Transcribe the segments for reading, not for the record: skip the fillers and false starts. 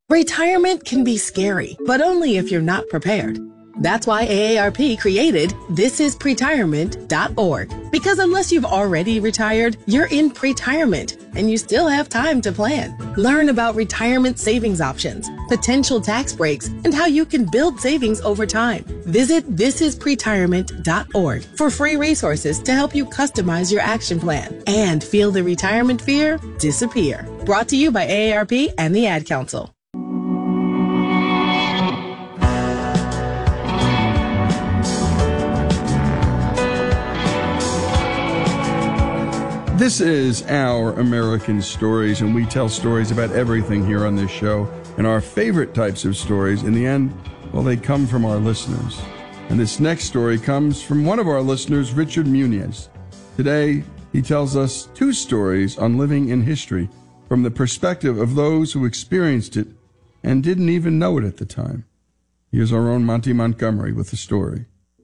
Retirement can be scary, but only if you're not prepared. That's why AARP created thisispretirement.org. Because unless you've already retired, you're in pretirement and you still have time to plan. Learn about retirement savings options, potential tax breaks, and how you can build savings over time. Visit thisispretirement.org for free resources to help you customize your action plan and feel the retirement fear disappear. Brought to you by AARP and the Ad Council. This is Our American Stories, and we tell stories about everything here on this show. And our favorite types of stories, in the end, well, they come from our listeners. And this next story comes from one of our listeners, Richard Muniz. Today, he tells us 2 stories on living in history from the perspective of those who experienced it and didn't even know it at the time. Here's our own Monty Montgomery with the story.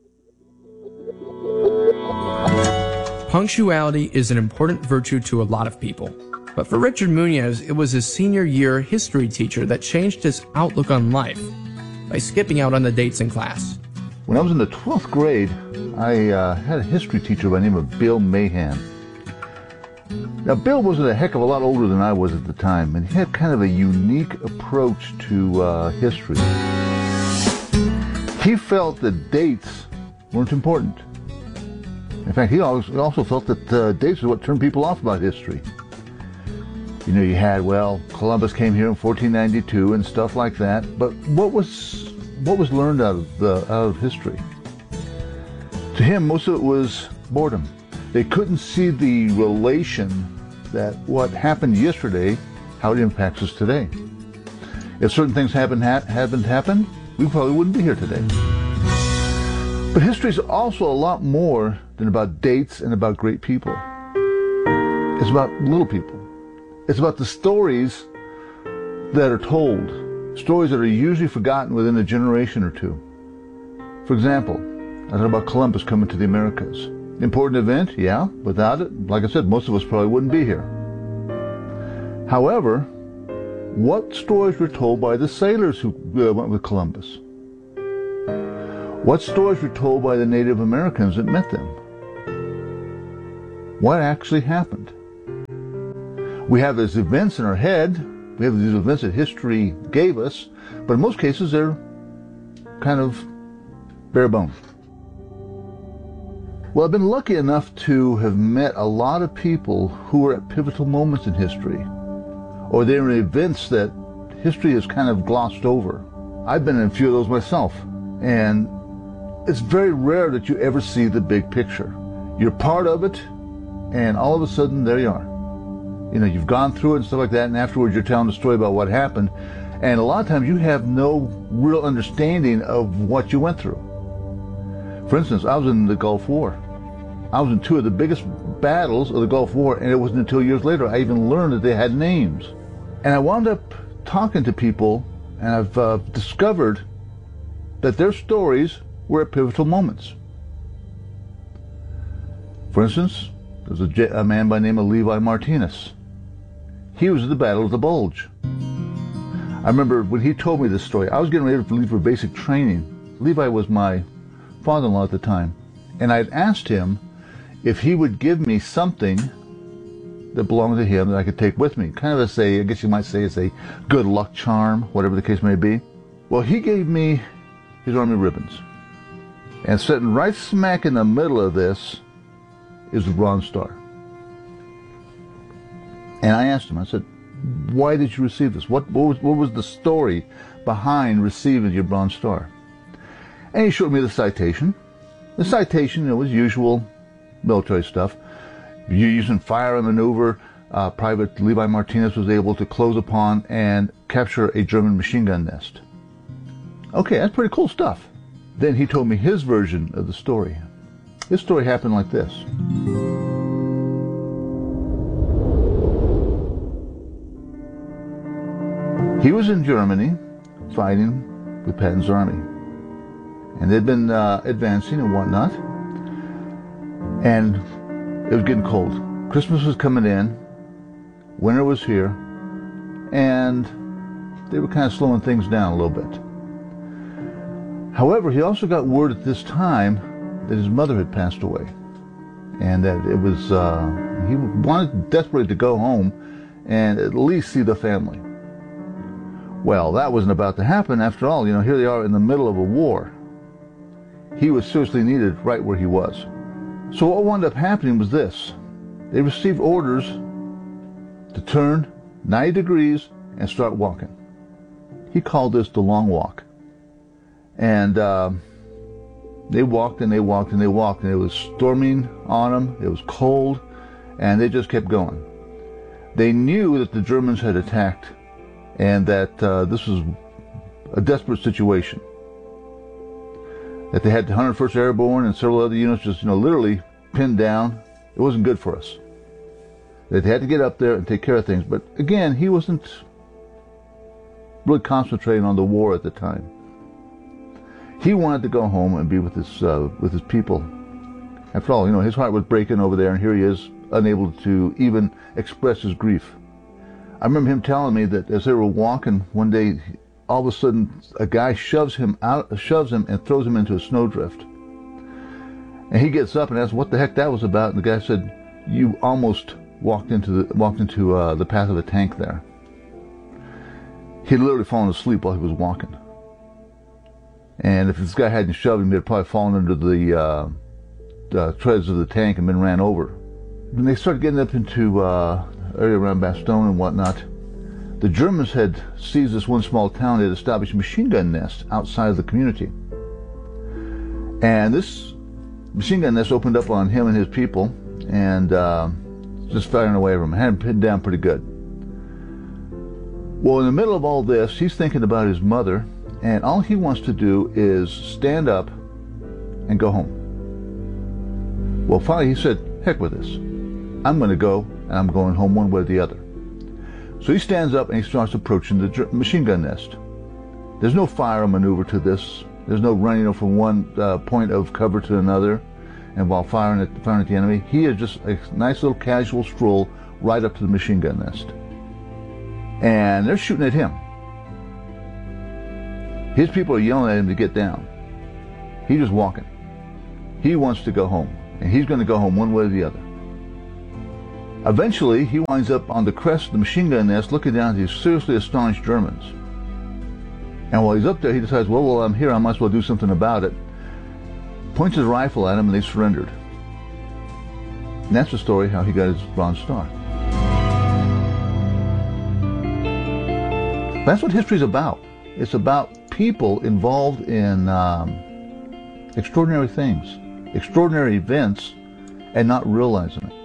Punctuality is an important virtue to a lot of people. But for Richard Muniz, it was his senior year history teacher that changed his outlook on life by skipping out on the dates in class. When I was in the 12th grade, I had a history teacher by the name of Bill Mahan. Now, Bill wasn't a heck of a lot older than I was at the time, and he had kind of a unique approach to history. He felt that dates weren't important. In fact, he also felt that dates are what turned people off about history. You know, you had, Columbus came here in 1492 and stuff like that, but what was learned out of history? To him, most of it was boredom. They couldn't see the relation that what happened yesterday, how it impacts us today. If certain things hadn't happened, we probably wouldn't be here today. But history is also a lot more than about dates and about great people. It's about little people. It's about the stories that are told, stories that are usually forgotten within a generation or two. For example, I thought about Columbus coming to the Americas. Important event, yeah. Without it, like I said, most of us probably wouldn't be here. However, what stories were told by the sailors who went with Columbus? What stories were told by the Native Americans that met them? What actually happened? We have these events in our head, we have these events that history gave us, but in most cases they're kind of bare bones. Well, I've been lucky enough to have met a lot of people who were at pivotal moments in history, or they were events that history has kind of glossed over. I've been in a few of those myself, and it's very rare that you ever see the big picture. You're part of it, and all of a sudden, there you are. You know, you've gone through it and stuff like that, and afterwards you're telling the story about what happened, and a lot of times you have no real understanding of what you went through. For instance, I was in the Gulf War. I was in 2 of the biggest battles of the Gulf War, and it wasn't until years later I even learned that they had names. And I wound up talking to people, and I've discovered that their stories were at pivotal moments. For instance, there's a man by the name of Levi Martinez. He was at the Battle of the Bulge. I remember when he told me this story, I was getting ready to leave for basic training. Levi was my father-in-law at the time, and I'd asked him if he would give me something that belonged to him that I could take with me. Kind of I guess you might say it's a good luck charm, whatever the case may be. Well, he gave me his army ribbons. And sitting right smack in the middle of this is the Bronze Star. And I asked him, I said, why did you receive this? What was the story behind receiving your Bronze Star? And he showed me the citation. The citation, was usual military stuff. You're using fire and maneuver. Private Levi Martinez was able to close upon and capture a German machine gun nest. Okay, that's pretty cool stuff. Then he told me his version of the story. His story happened like this. He was in Germany fighting with Patton's army. And they'd been advancing and whatnot. And it was getting cold. Christmas was coming in. Winter was here. And they were kind of slowing things down a little bit. However, he also got word at this time that his mother had passed away, and that it was he wanted desperately to go home and at least see the family. Well, that wasn't about to happen. After all, here they are in the middle of a war. He was seriously needed right where he was. So what wound up happening was this. They received orders to turn 90 degrees and start walking. He called this the long walk. And they walked and they walked and they walked, and it was storming on them, it was cold, and they just kept going. They knew that the Germans had attacked and that this was a desperate situation. That they had the 101st Airborne and several other units just, literally pinned down. It wasn't good for us. That they had to get up there and take care of things. But again, he wasn't really concentrating on the war at the time. He wanted to go home and be with his people. After all, his heart was breaking over there, and here he is, unable to even express his grief. I remember him telling me that as they were walking one day, all of a sudden a guy shoves him and throws him into a snowdrift. And he gets up and asks what the heck that was about, and the guy said, "You almost walked into the path of a tank there." He'd literally fallen asleep while he was walking. And if this guy hadn't shoved him, he'd probably fallen under the treads of the tank and been ran over. When they started getting up into area around Bastogne and whatnot, the Germans had seized this one small town. They had established a machine gun nest outside of the community. And this machine gun nest opened up on him and his people, and just firing away from him. Had him pinned down pretty good. Well, in the middle of all this, he's thinking about his mother, and all he wants to do is stand up and go home. Well, finally he said, heck with this. I'm going to go, and I'm going home one way or the other. So he stands up and he starts approaching the machine gun nest. There's no fire or maneuver to this. There's no running from one point of cover to another and while firing at the enemy. He is just a nice little casual stroll right up to the machine gun nest. And they're shooting at him. His people are yelling at him to get down. He's just walking. He wants to go home, and he's going to go home one way or the other. Eventually, he winds up on the crest of the machine gun nest looking down at these seriously astonished Germans. And while he's up there, he decides, well, I'm here, I might as well do something about it. Points his rifle at him, and they surrendered. And that's the story how he got his Bronze Star. That's what history's about. It's about people involved in extraordinary things, extraordinary events, and not realizing it.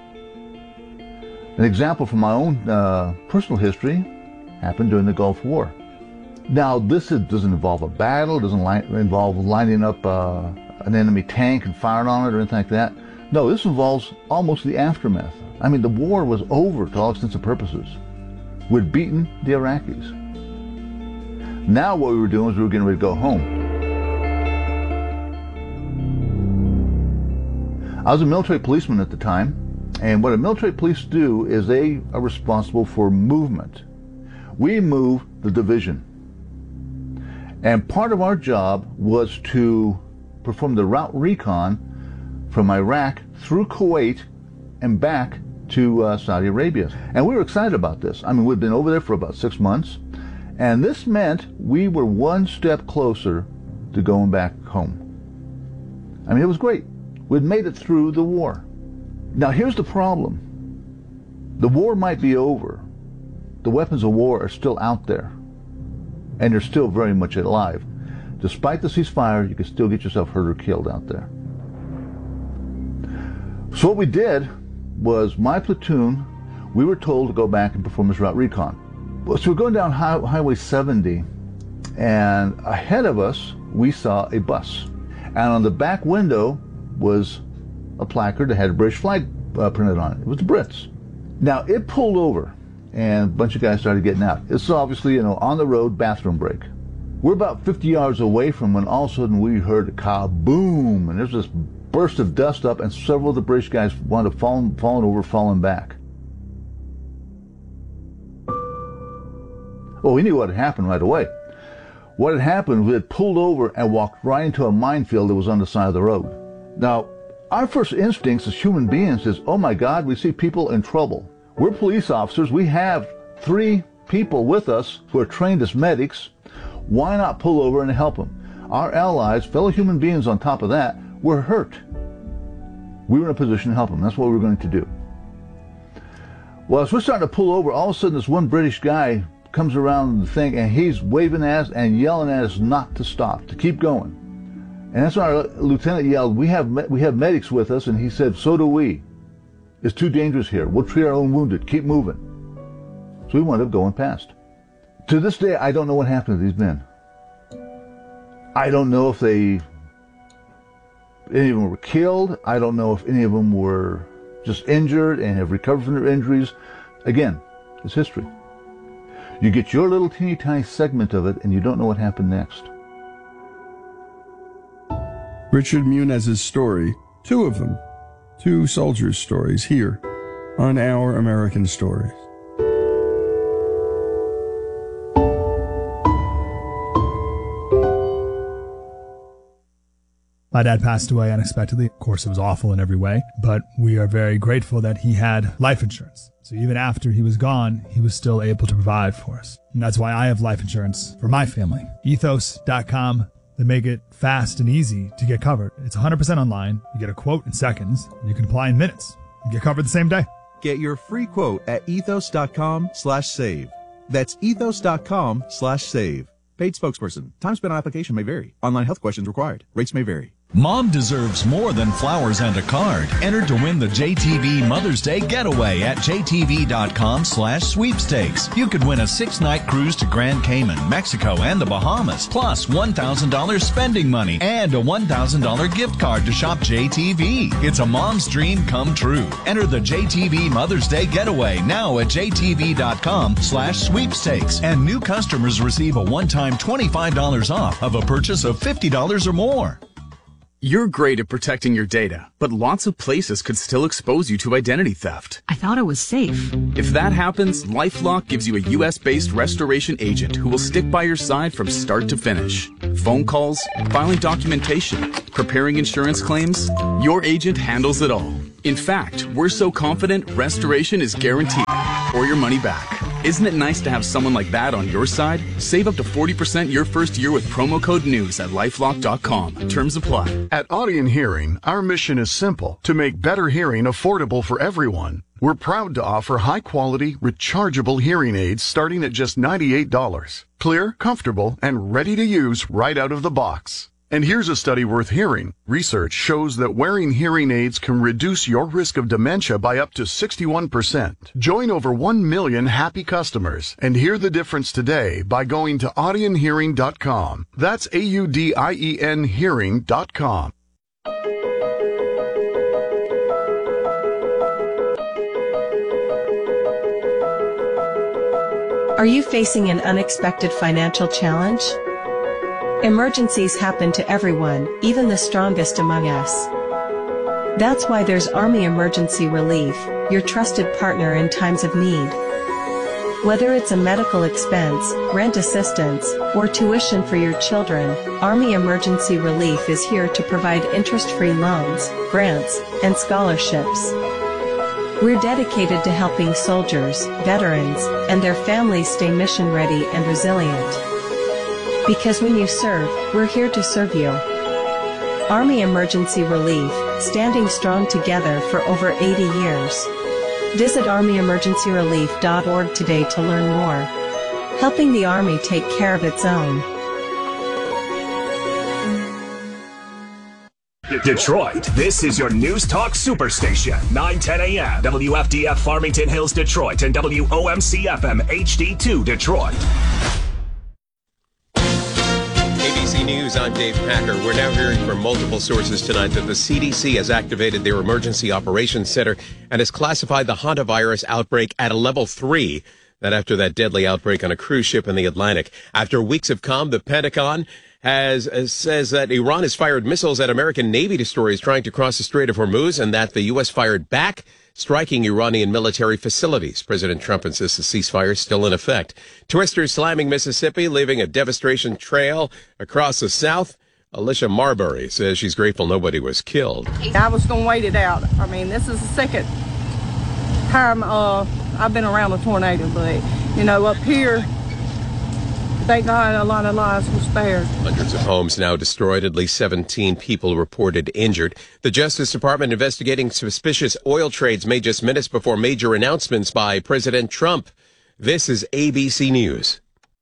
An example from my own personal history happened during the Gulf War. Now, this doesn't involve a battle, doesn't involve lining up an enemy tank and firing on it or anything like that. No, this involves almost the aftermath. I mean, the war was over to all intents and purposes. We'd beaten the Iraqis. Now what we were doing was we were getting ready to go home. I was a military policeman at the time, and what a military police do is they are responsible for movement. We move the division. And part of our job was to perform the route recon from Iraq through Kuwait and back to Saudi Arabia. And we were excited about this. I mean, we'd been over there for about 6 months, and this meant we were one step closer to going back home. I mean, it was great. We'd made it through the war. Now, here's the problem. The war might be over. The weapons of war are still out there, and they're still very much alive. Despite the ceasefire, you can still get yourself hurt or killed out there. So what we did was, my platoon, we were told to go back and perform this route recon. So we're going down Highway 70, and ahead of us, we saw a bus. And on the back window was a placard that had a British flag printed on it. It was the Brits. Now, it pulled over, and a bunch of guys started getting out. It's obviously, on the road bathroom break. We're about 50 yards away from when all of a sudden we heard a kaboom, and there's this burst of dust up, and several of the British guys wound up falling back. Well, we knew what had happened right away. What had happened, we had pulled over and walked right into a minefield that was on the side of the road. Now, our first instincts as human beings is, oh my God, we see people in trouble. We're police officers. We have 3 people with us who are trained as medics. Why not pull over and help them? Our allies, fellow human beings on top of that, were hurt. We were in a position to help them. That's what we were going to do. Well, as we're starting to pull over, all of a sudden this one British guy comes around the thing and he's waving at us and yelling at us not to stop, to keep going. And that's when our lieutenant yelled, we have medics with us, and he said, so do we. It's too dangerous here. We'll treat our own wounded. Keep moving. So we wound up going past. To this day, I don't know what happened to these men. I don't know if any of them were killed. I don't know if any of them were just injured and have recovered from their injuries. Again, it's history. You get your little teeny tiny segment of it and you don't know what happened next. Richard Munez's story, 2 of them, 2 soldiers' stories here on Our American Stories. My dad passed away unexpectedly. Of course, it was awful in every way, but we are very grateful that he had life insurance. So even after he was gone, he was still able to provide for us. And that's why I have life insurance for my family. Ethos.com. They make it fast and easy to get covered. It's 100% online. You get a quote in seconds. And you can apply in minutes. You get covered the same day. Get your free quote at ethos.com/save. That's ethos.com/save. Paid spokesperson. Time spent on application may vary. Online health questions required. Rates may vary. Mom deserves more than flowers and a card. Enter to win the JTV Mother's Day Getaway at jtv.com/sweepstakes. You could win a 6-night cruise to Grand Cayman, Mexico, and the Bahamas, plus $1,000 spending money and a $1,000 gift card to shop JTV. It's a mom's dream come true. Enter the JTV Mother's Day Getaway now at jtv.com/sweepstakes. And new customers receive a one-time $25 off of a purchase of $50 or more. You're great at protecting your data, but lots of places could still expose you to identity theft. I thought it was safe. If that happens, LifeLock gives you a U.S.-based restoration agent who will stick by your side from start to finish. Phone calls, filing documentation, preparing insurance claims, your agent handles it all. In fact, we're so confident restoration is guaranteed or your money back. Isn't it nice to have someone like that on your side? Save up to 40% your first year with promo code NEWS at LifeLock.com. Terms apply. At Audion Hearing, our mission is simple: to make better hearing affordable for everyone. We're proud to offer high-quality, rechargeable hearing aids starting at just $98. Clear, comfortable, and ready to use right out of the box. And here's a study worth hearing. Research shows that wearing hearing aids can reduce your risk of dementia by up to 61%. Join over 1 million happy customers and hear the difference today by going to audionhearing.com. That's AUDIEN hearing.com. Are you facing an unexpected financial challenge? Emergencies happen to everyone, even the strongest among us. That's why there's Army Emergency Relief, your trusted partner in times of need. Whether it's a medical expense, rent assistance, or tuition for your children, Army Emergency Relief is here to provide interest-free loans, grants, and scholarships. We're dedicated to helping soldiers, veterans, and their families stay mission-ready and resilient. Because when you serve, we're here to serve you. Army Emergency Relief, standing strong together for over 80 years. Visit ArmyEmergencyRelief.org today to learn more. Helping the Army take care of its own. Detroit, this is your News Talk Superstation. 9:10 a.m. WFDF Farmington Hills, Detroit, and WOMC-FM HD2 Detroit. ABC News, I'm Dave Packer. We're now hearing from multiple sources tonight that the CDC has activated their Emergency Operations Center and has classified the hantavirus outbreak at a level 3. That after that deadly outbreak on a cruise ship in the Atlantic. After weeks of calm, the Pentagon says that Iran has fired missiles at American Navy destroyers trying to cross the Strait of Hormuz and that the U.S. fired back, striking Iranian military facilities. President Trump insists the ceasefire is still in effect. Twisters slamming Mississippi, leaving a devastation trail across the South. Alicia Marbury says she's grateful nobody was killed. I was going to wait it out. I mean, this is the second time I've been around a tornado, but, up here, thank God a lot of lives were spared. Hundreds of homes now destroyed, at least 17 people reported injured. The Justice Department investigating suspicious oil trades made just minutes before major announcements by President Trump. This is ABC News.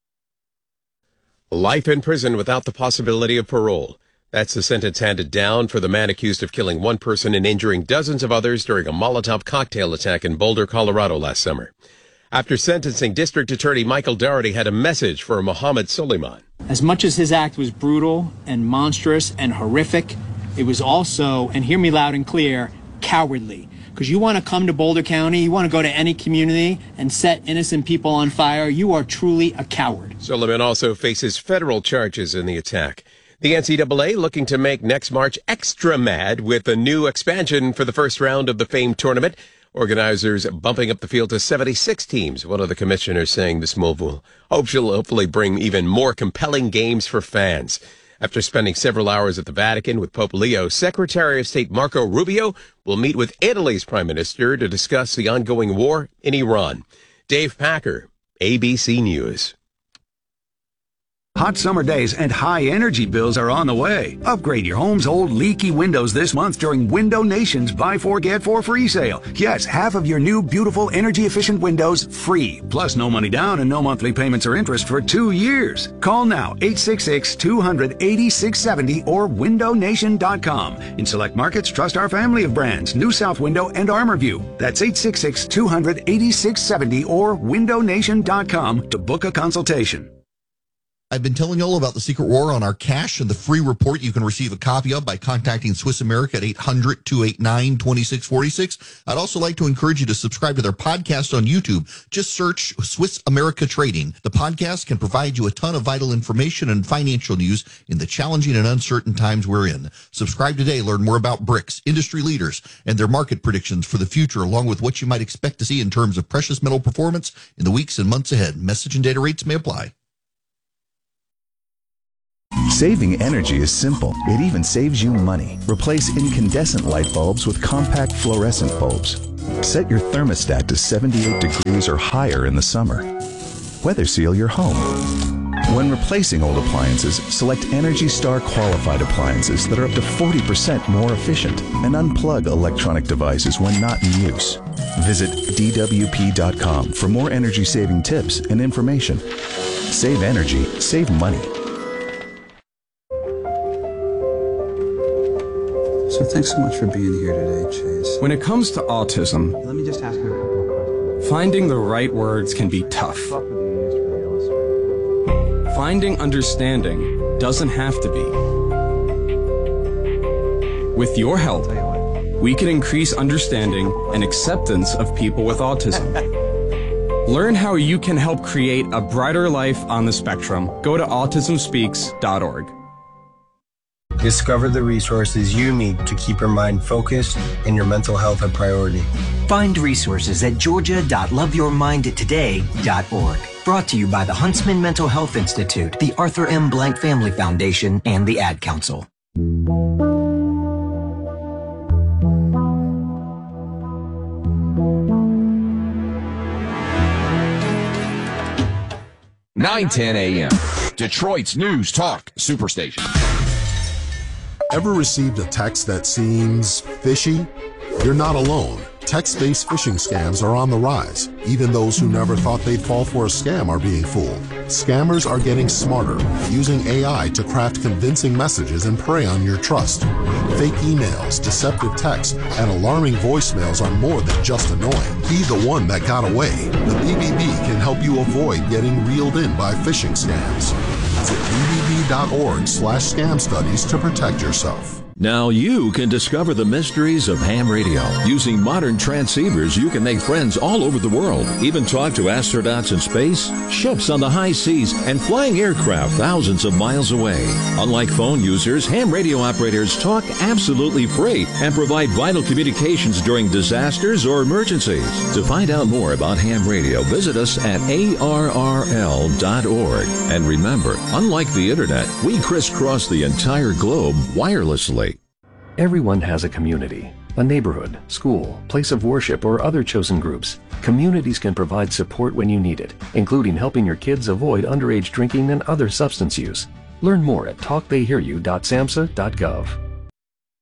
Life in prison without the possibility of parole. That's the sentence handed down for the man accused of killing one person and injuring dozens of others during a Molotov cocktail attack in Boulder, Colorado last summer. After sentencing, District Attorney Michael Dougherty had a message for Mohammed Suleiman. As much as his act was brutal and monstrous and horrific, it was also, and hear me loud and clear, cowardly. Because you want to come to Boulder County, you want to go to any community and set innocent people on fire, you are truly a coward. Suleiman also faces federal charges in the attack. The NCAA looking to make next March extra mad with a new expansion for the first round of the famed tournament. Organizers bumping up the field to 76 teams. One of the commissioners saying this move will hopefully bring even more compelling games for fans. After spending several hours at the Vatican with Pope Leo, Secretary of State Marco Rubio will meet with Italy's Prime Minister to discuss the ongoing war in Iran. Dave Packer, ABC News. Hot summer days and high energy bills are on the way. Upgrade your home's old leaky windows this month during Window Nation's Buy 4 Get 4 free sale. Yes, half of your new beautiful energy efficient windows free. Plus no money down and no monthly payments or interest for 2 years. Call now 866-200-8670 or windownation.com. In select markets, trust our family of brands, New South Window and ArmorView. That's 866-200-8670 or windownation.com to book a consultation. I've been telling you all about the Secret War on our cash and the free report you can receive a copy of by contacting Swiss America at 800-289-2646. I'd also like to encourage you to subscribe to their podcast on YouTube. Just search Swiss America Trading. The podcast can provide you a ton of vital information and financial news in the challenging and uncertain times we're in. Subscribe today. Learn more about BRICS, industry leaders, and their market predictions for the future, along with what you might expect to see in terms of precious metal performance in the weeks and months ahead. Message and data rates may apply. Saving energy is simple. It even saves you money. Replace incandescent light bulbs with compact fluorescent bulbs. Set your thermostat to 78 degrees or higher in the summer. Weather seal your home. When replacing old appliances, select Energy Star qualified appliances that are up to 40% more efficient and unplug electronic devices when not in use. Visit DWP.com for more energy-saving tips and information. Save energy, save money. So thanks so much for being here today, Chase. When it comes to autism, Let me just ask you a couple of questions. finding the right words can be tough. Finding understanding doesn't have to be. With your help, we can increase understanding and acceptance of people with autism. Learn how you can help create a brighter life on the spectrum. Go to autismspeaks.org. Discover the resources you need to keep your mind focused and your mental health a priority. Find resources at georgia.loveyourmindtoday.org. Brought to you by the Huntsman Mental Health Institute, the Arthur M. Blank Family Foundation, and the Ad Council. (9:10 a.m.) Detroit's News Talk Superstation. Ever received a text that seems fishy? You're not alone. Text-based phishing scams are on the rise. Even those who never thought they'd fall for a scam are being fooled. Scammers are getting smarter, using AI to craft convincing messages and prey on your trust. Fake emails, deceptive texts, and alarming voicemails are more than just annoying. Be the one that got away. The BBB can help you avoid getting reeled in by phishing scams. Visit bbb.org/scam studies to protect yourself. Now you can discover the mysteries of ham radio. Using modern transceivers, you can make friends all over the world, even talk to astronauts in space, ships on the high seas, and flying aircraft thousands of miles away. Unlike phone users, ham radio operators talk absolutely free and provide vital communications during disasters or emergencies. To find out more about ham radio, visit us at arrl.org. And remember, unlike the internet, we crisscross the entire globe wirelessly. Everyone has a community, a neighborhood, school, place of worship, or other chosen groups. Communities can provide support when you need it, including helping your kids avoid underage drinking and other substance use. Learn more at talktheyhearyou.samhsa.gov.